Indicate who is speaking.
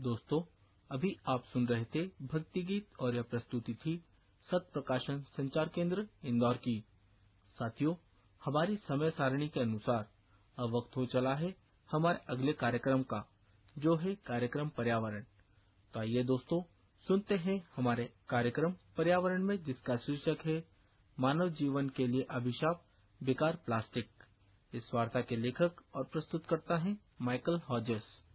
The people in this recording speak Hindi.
Speaker 1: दोस्तों, अभी आप सुन रहे थे भक्ति गीत और यह प्रस्तुति थी सत प्रकाशन संचार केंद्र इंदौर की। साथियों, हमारी समय सारणी के अनुसार अब वक्त हो चला है हमारे अगले कार्यक्रम का, जो है कार्यक्रम पर्यावरण। तो आइए दोस्तों, सुनते हैं हमारे कार्यक्रम पर्यावरण में, जिसका शीर्षक है मानव जीवन के लिए अभिशाप, बेकार प्लास्टिक। इस वार्ता के लेखक और प्रस्तुतकर्ता हैं माइकल हॉजेस।